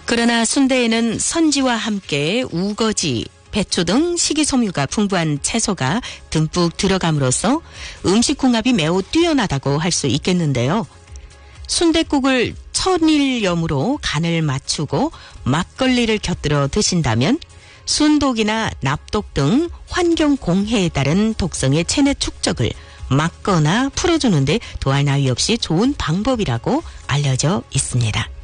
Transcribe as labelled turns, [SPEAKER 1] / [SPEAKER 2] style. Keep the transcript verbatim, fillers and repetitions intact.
[SPEAKER 1] 그러나 순대에는 선지와 함께 우거지, 배추 등 식이섬유가 풍부한 채소가 듬뿍 들어감으로써 음식 궁합이 매우 뛰어나다고 할 수 있겠는데요. 순댓국을 천일염으로 간을 맞추고 막걸리를 곁들여 드신다면 순독이나 납독 등 환경 공해에 따른 독성의 체내 축적을 막거나 풀어주는데 더할 나위 없이 좋은 방법이라고 알려져 있습니다.